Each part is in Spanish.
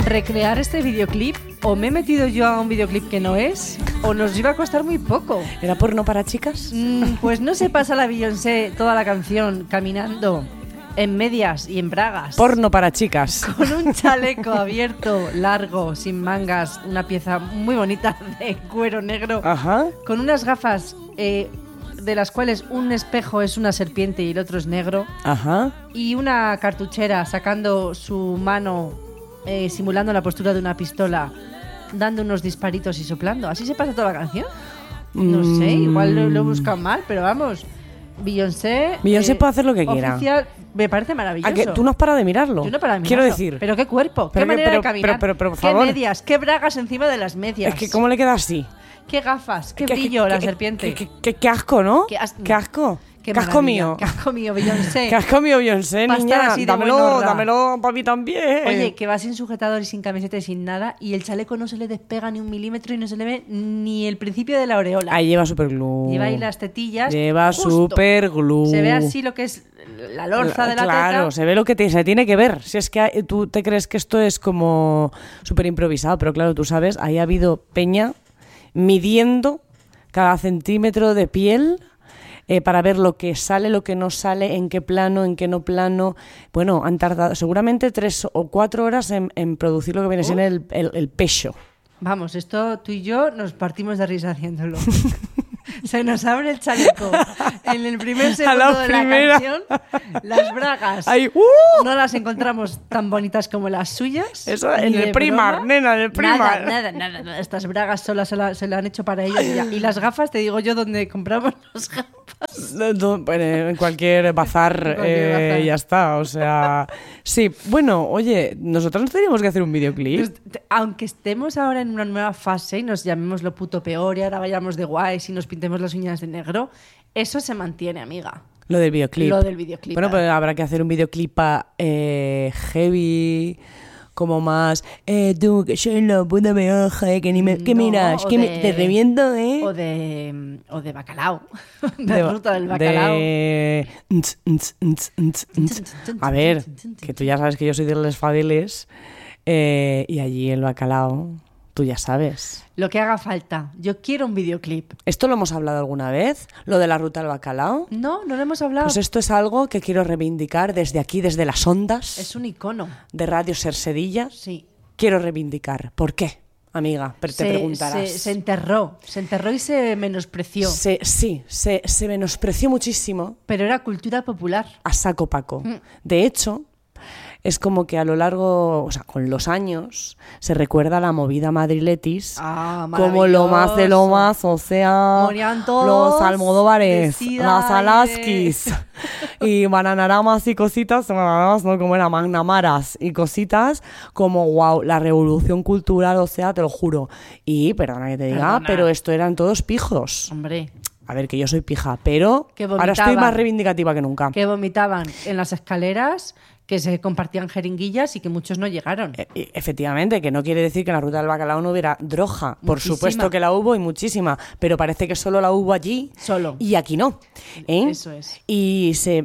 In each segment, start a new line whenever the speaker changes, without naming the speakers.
recrear este videoclip, o me he metido yo a un videoclip que no es, o nos iba a costar muy poco.
¿Era porno para chicas?
Pues no se pasa la Beyoncé toda la canción caminando en medias y en bragas.
Porno para chicas.
Con un chaleco abierto, largo, sin mangas, una pieza muy bonita de cuero negro.
Ajá.
Con unas gafas de las cuales un espejo es una serpiente y el otro es negro.
Ajá.
Y una cartuchera sacando su mano, simulando la postura de una pistola, dando unos disparitos y soplando. ¿Así se pasa toda la canción? No sé, igual lo he buscado mal, pero vamos. Beyoncé
puede hacer lo que quiera.
Oficial, me parece maravilloso.
¿A que tú no has parado de mirarlo?
Yo no paro de mirarlo.
Quiero decir.
Pero qué cuerpo,
pero
qué manera de caminar,
pero, por
qué
favor.
medias, qué bragas encima de las medias.
Es que ¿cómo le queda así?
Qué gafas, qué brillo la serpiente.
Qué asco, ¿no?
Qué asco.
Qué asco mío.
Qué asco mío, Beyoncé.
Qué asco mío, Beyoncé,
Pa' estar
niña.
así de buenorra.
Dámelo para mí también.
Oye, que va sin sujetador y sin camiseta y sin nada, y el chaleco no se le despega ni un milímetro y no se le ve ni el principio de la aureola.
Ahí lleva superglue.
Lleva ahí las tetillas.
Lleva
justo.
superglue.
Se ve así lo que es la lorza de la teta.
Claro, se ve lo que se tiene que ver. Si es que tú te crees que esto es como súper improvisado, pero claro, tú sabes, ahí ha habido peña midiendo cada centímetro de piel para ver lo que sale, lo que no sale, en qué plano, en qué no plano. Bueno, han tardado seguramente 3 o 4 horas en producir lo que viene siendo el pecho.
Vamos, esto tú y yo nos partimos de risa haciéndolo. Se nos abre el chaleco en el primer segundo de la canción. Las bragas no las encontramos tan bonitas como las suyas.
Eso en el Primark, nena, en el Primark.
Nada. Estas bragas solo se la han hecho para ellos. Y las gafas, te digo yo, donde compramos las gafas.
En cualquier bazar, ya está. O sea, sí. Bueno, oye, nosotros nos teníamos que hacer un videoclip.
Aunque estemos ahora en una nueva fase y nos llamemos lo puto peor y ahora vayamos de guays y nos pintemos las uñas de negro, eso se mantiene, amiga.
Lo del videoclip. Bueno, pues habrá que hacer un videoclip heavy, como más tú, que soy la puta peor, que ni me... ¿Qué miras? Te reviento, ¿eh?
O de bacalao. De ruta del bacalao.
A ver, que tú ya sabes que yo soy de Les Fadeles y allí el bacalao, tú ya sabes.
Lo que haga falta. Yo quiero un videoclip.
¿Esto lo hemos hablado alguna vez? ¿Lo de la ruta del bacalao?
No lo hemos hablado.
Pues esto es algo que quiero reivindicar desde aquí, desde las ondas.
Es un icono.
De Radio Sersedilla.
Sí.
Quiero reivindicar. ¿Por qué, amiga? Te preguntarás.
Se enterró y se menospreció.
Se menospreció muchísimo.
Pero era cultura popular.
A saco paco. De hecho, es como que a lo largo, o sea, con los años, se recuerda la movida madriletis como lo más de lo más, o sea,
morían todos
los Almodóvares, las Alaskis y Bananaramas y cositas, ¿no? Como era Magnamaras y cositas, como wow, la revolución cultural, o sea, te lo juro. Y, perdona que te diga, pero esto eran todos pijos.
Hombre.
A ver, que yo soy pija, pero ahora estoy más reivindicativa que nunca.
Que vomitaban en las escaleras, que se compartían jeringuillas y que muchos no llegaron.
Efectivamente, que no quiere decir que en la ruta del bacalao no hubiera droga. Por supuesto que la hubo y muchísima, pero parece que solo la hubo allí.
Solo.
Y aquí no.
Eso es.
Y se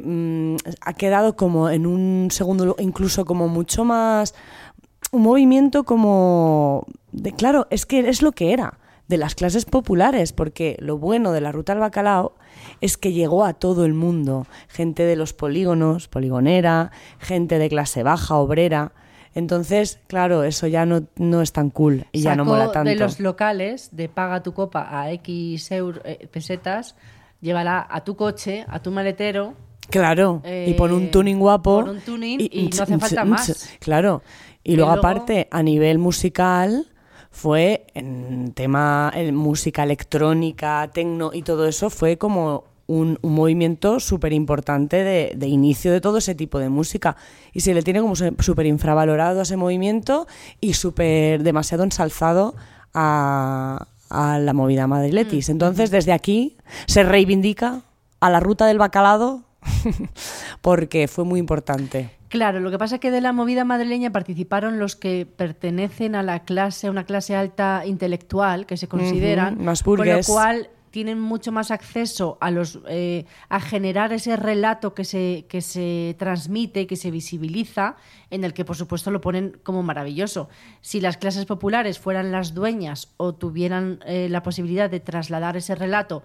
ha quedado como en un segundo, incluso como mucho más... Un movimiento como... claro, es que es lo que era. De las clases populares, porque lo bueno de la ruta del bacalao es que llegó a todo el mundo, gente de los polígonos, poligonera, gente de clase baja, obrera. Entonces, claro, eso ya no es tan cool y ya no mola tanto.
De los locales, de paga tu copa a X pesetas, llévala a tu coche, a tu maletero.
Claro, y pon un tuning guapo.
Pon un tuning y no hace falta más.
Claro, y luego aparte, a nivel musical... Fue en tema música electrónica, tecno y todo eso, fue como un movimiento súper importante de inicio de todo ese tipo de música. Y se le tiene como súper infravalorado a ese movimiento y súper demasiado ensalzado a la movida madriletis. Entonces, desde aquí se reivindica a la ruta del bacalao porque fue muy importante.
Claro, lo que pasa es que de la movida madrileña participaron los que pertenecen a una clase alta intelectual, que se consideran,
más burgues.
Con lo cual tienen mucho más acceso a generar ese relato que se transmite, que se visibiliza, en el que por supuesto lo ponen como maravilloso. Si las clases populares fueran las dueñas o tuvieran la posibilidad de trasladar ese relato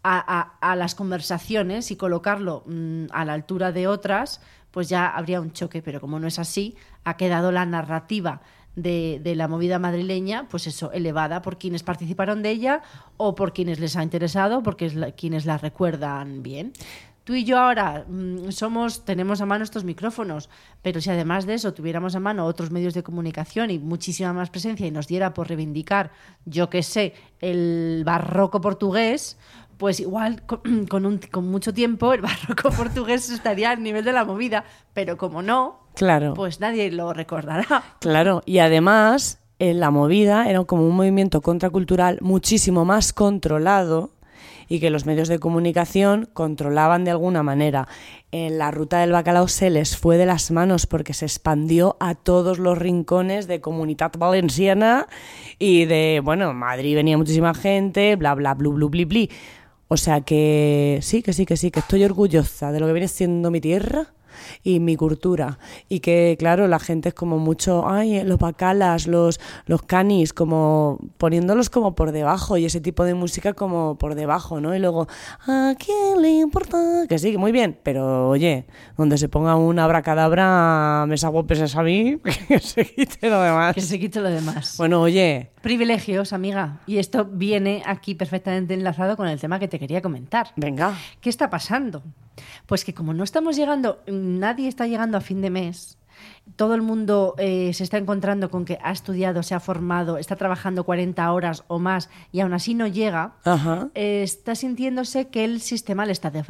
a las conversaciones y colocarlo a la altura de otras, pues ya habría un choque, pero como no es así, ha quedado la narrativa de la movida madrileña, pues eso, elevada por quienes participaron de ella o por quienes les ha interesado, porque quienes la recuerdan bien. Tú y yo ahora tenemos a mano estos micrófonos, pero si además de eso tuviéramos a mano otros medios de comunicación y muchísima más presencia y nos diera por reivindicar, yo qué sé, el barroco portugués, pues igual con mucho tiempo el barroco portugués estaría al nivel de la movida, pero como no,
claro,
pues nadie lo recordará.
Claro, y además la movida era como un movimiento contracultural muchísimo más controlado y que los medios de comunicación controlaban de alguna manera. En la ruta del bacalao se les fue de las manos porque se expandió a todos los rincones de Comunitat Valenciana y de, Madrid venía muchísima gente, bla, bla, blu, blu, bli, bli. O sea que sí, que estoy orgullosa de lo que viene siendo mi tierra y mi cultura. Y que, claro, la gente es como mucho, los bacalas, los canis, como poniéndolos como por debajo y ese tipo de música como por debajo, ¿no? Y luego, ¿a quién le importa? Que sí, que muy bien, pero oye, donde se ponga una abracadabra, me saco pesas a mí, que se quite lo demás.
Que se quite lo demás.
Bueno, oye...
Privilegios, amiga. Y esto viene aquí perfectamente enlazado con el tema que te quería comentar.
Venga.
¿Qué está pasando? Pues que como no estamos llegando, nadie está llegando a fin de mes, todo el mundo se está encontrando con que ha estudiado, se ha formado, está trabajando 40 horas o más y aún así no llega, está sintiéndose que el sistema le está